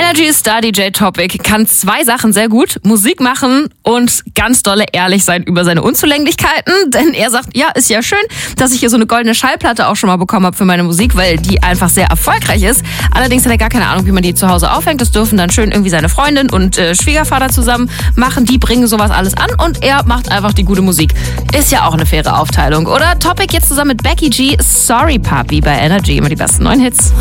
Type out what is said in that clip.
Energy Star DJ Topic kann 2 Sachen sehr gut. Musik machen und ganz dolle ehrlich sein über seine Unzulänglichkeiten. Denn er sagt, ja, ist ja schön, dass ich hier so eine goldene Schallplatte auch schon mal bekommen habe für meine Musik, weil die einfach sehr erfolgreich ist. Allerdings hat er gar keine Ahnung, wie man die zu Hause aufhängt. Das dürfen dann schön irgendwie seine Freundin und Schwiegervater zusammen machen. Die bringen sowas alles an und er macht einfach die gute Musik. Ist ja auch eine faire Aufteilung, oder? Topic jetzt zusammen mit Becky G. Sorry Papi bei Energy. Immer die besten neuen Hits.